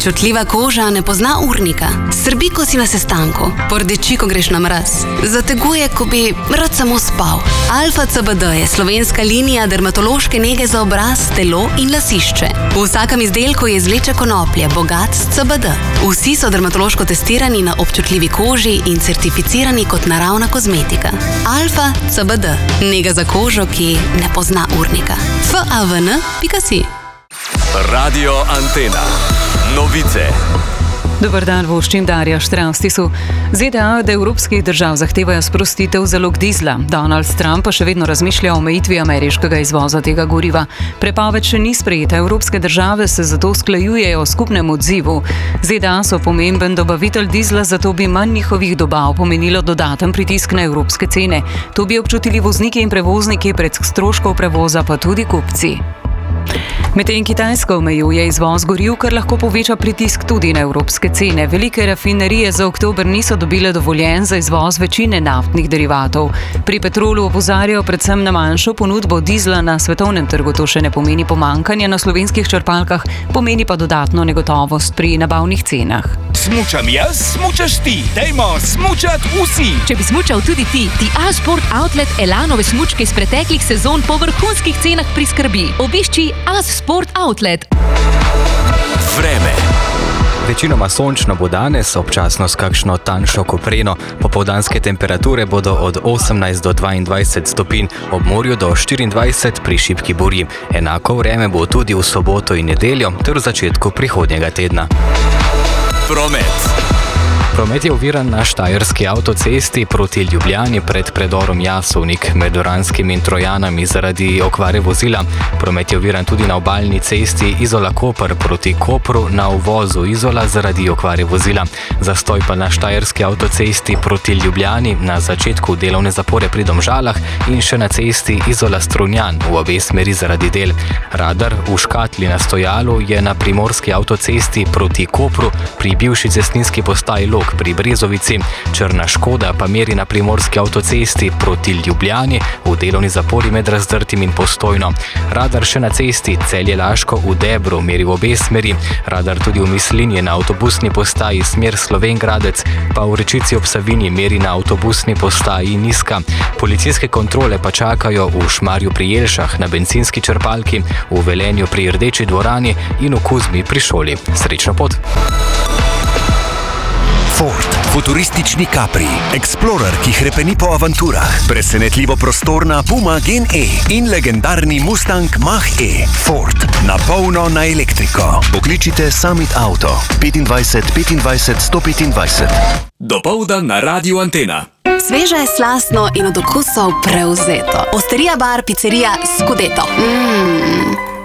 Občutljiva koža ne pozna urnika. Srbi, ko si na sestanku. Pordeči, ko greš na mraz. Zateguje, ko bi rad samo spal. Alfa CBD je slovenska linija dermatološke nege za obraz, telo in lasišče. V vsakem izdelku je izvleče konoplje, bogat s CBD. Vsi so dermatološko testirani na občutljivi koži in certificirani kot naravna kozmetika. Alfa CBD. Nega za kožo, ki ne pozna urnika. FAVN.si. Radio Antena. Novice. Dobar dan, voščim Darja Štravstisu. ZDA od evropskih držav zahtevajo sprostitev zalog dizla. Donald Trump pa še vedno razmišlja o omejitvi ameriškega izvoza tega goriva. Prepoved še ni sprejeta. Evropske države se zato usklajujejo o skupnem odzivu. ZDA so pomemben dobavitelj dizla, zato bi manj njihovih dobav pomenilo dodaten pritisk na evropske cene. To bi občutili vozniki in prevozniki, prek stroškov prevoza pa tudi kupci. Medtem Kitajska omejuje izvoz goriv, kar lahko poveča pritisk tudi na evropske cene. Velike rafinerije za oktober niso dobile dovoljenj za izvoz večine naftnih derivatov. Pri Petrolu opozarjajo predvsem na manjšo ponudbo dizla na svetovnem trgu. To še ne pomeni pomanjkanja na slovenskih črpalkah, pomeni pa dodatno negotovost pri nabavnih cenah. Smučam jaz, smučaš ti. Dajmo smučat vsi. Če bi smučal tudi ti A-Sport Outlet Elanove smučke iz preteklih sezon po vrhunskih cenah priskrbi. Obišči A-Sport Outlet. Vreme. Večinoma sončno bo danes, občasno s kakšno tanjšo kopreno. Popoldanske temperature bodo od 18 do 22 stopinj, ob morju do 24 pri šibki burji. Enako vreme bo tudi v soboto in nedeljo ter v začetku prihodnjega tedna. Promet. Promet je oviran na štajerski avtocesti proti Ljubljani pred predorom Jasovnik med Oranskimi in Trojanami zaradi okvare vozila. Promet je oviran tudi na obalni cesti Izola-Koper proti Kopru na uvozu Izola zaradi okvare vozila. Zastoj pa na štajerski avtocesti proti Ljubljani na začetku delovne zapore pri Domžalah in še na cesti Izola-Strunjan v obe smeri zaradi del. Radar v škatli na stojalu je na primorski avtocesti proti Kopru pri bivši cestninski postaji Log pri Brezovici. Črna Škoda pa meri na primorski avtocesti proti Ljubljani v delovni zapori med Razdrtim in Postojno. Radar še na cesti Celje-Laško v Debru meri v obe smeri. Radar tudi v Mislinji na avtobusni postaji smer Slovenj Gradec, pa v Rečici ob Savinji meri na avtobusni postaji Niska. Policijske kontrole pa čakajo v Šmarju pri Jelšah, na bencinski črpalki, v Velenju pri Rdeči dvorani in v Kuzmi pri šoli. Srečno pot! Ford, futuristični Capri, Explorer, ki hrepeni po avanturah, presenetljivo prostorna Puma Gen E in legendarni Mustang Mach-E. Ford, na polno na elektriko. Pokličite Summit Auto 25 25 125. Dopoldan na Radio Antena. Sveže, slastno in od okusov prevzeto. Osterija bar, pizzerija Scudetto.